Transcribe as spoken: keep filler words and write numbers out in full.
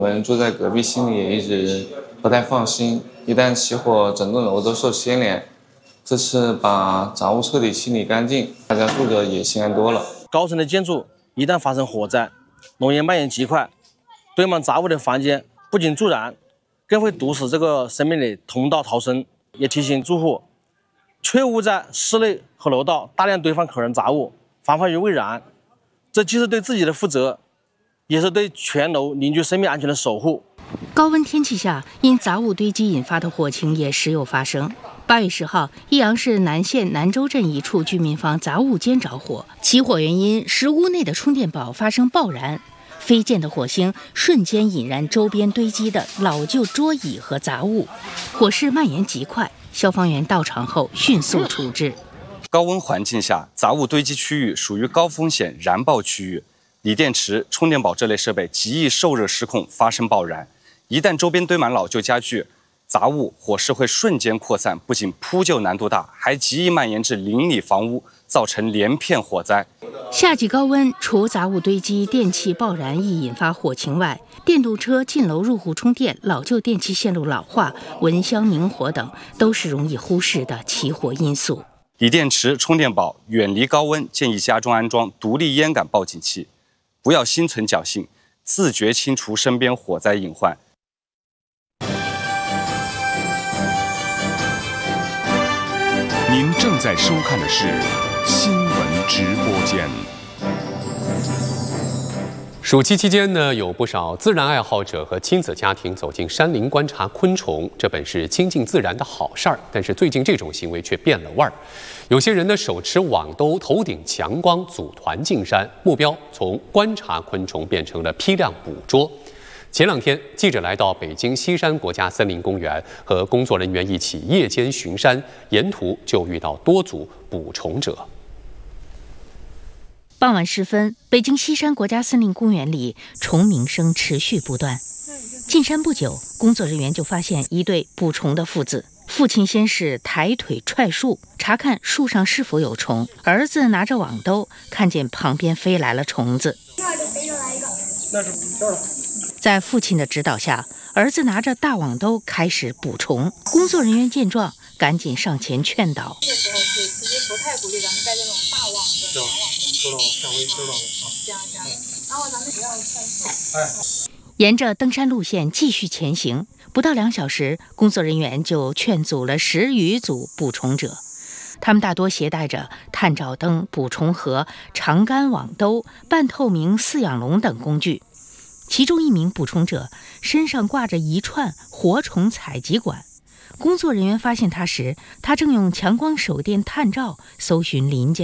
我们住在隔壁，心里也一直不太放心，一旦起火，整栋楼都受牵连。这次把杂物彻底清理干净，大家住着也心安多了。 高层的建筑一旦发生火灾，浓烟蔓延极快，堆满杂物的房间不仅助燃，更会堵死这个生命的通道逃生。也提醒住户，切勿在室内和楼道大量堆放可燃杂物，防范于未然。这既是对自己的负责，也是对全楼邻居生命安全的守护。 高温天气下，因杂物堆积引发的火情也时有发生。八月十号，益阳市南县南洲镇一处居民房杂物间着火，起火原因是屋内的充电宝发生爆燃，飞溅的火星瞬间引燃周边堆积的老旧桌椅和杂物，火势蔓延极快。消防员到场后迅速处置。 高温环境下，杂物堆积区域属于高风险燃爆区域，锂电池、充电宝这类设备极易受热失控发生爆燃。一旦周边堆满老旧家具、杂物，火势会瞬间扩散，不仅扑救难度大，还极易蔓延至邻里房屋，造成连片火灾。 夏季高温，除杂物堆积、电器爆燃易引发火情外，电动车进楼入户充电、老旧电器线路老化、蚊香明火等，都是容易忽视的起火因素。 锂电池、充电宝远离高温，建议家中安装独立烟感报警器，不要心存侥幸，自觉清除身边火灾隐患。 您正在收看的是新闻直播间。 暑期期间呢，有不少自然爱好者和亲子家庭走进山林观察昆虫，这本是亲近自然的好事儿。但是最近这种行为却变了味儿，有些人呢手持网兜，头顶强光，组团进山，目标从观察昆虫变成了批量捕捉。前两天，记者来到北京西山国家森林公园，和工作人员一起夜间巡山，沿途就遇到多组捕虫者。 傍晚时分，北京西山国家森林公园里虫鸣声持续不断。进山不久，工作人员就发现一对捕虫的父子。父亲先是抬腿踹树，查看树上是否有虫；儿子拿着网兜，看见旁边飞来了虫子。 那就飞上来一个，那是这儿了。 在父亲的指导下，儿子拿着大网兜开始捕虫。工作人员见状，赶紧上前劝导。 这时候是其实不太鼓励咱们带这种大网的长网的。 收到，下回收到。 行行，然后咱们不要劝树。 哎。 沿着登山路线继续前行，不到两小时，工作人员就劝阻了十余组捕虫者。他们大多携带着探照灯、捕虫盒、长杆网兜、半透明饲养笼等工具。其中一名捕虫者身上挂着一串活虫采集管，工作人员发现他时，他正用强光手电探照搜寻林间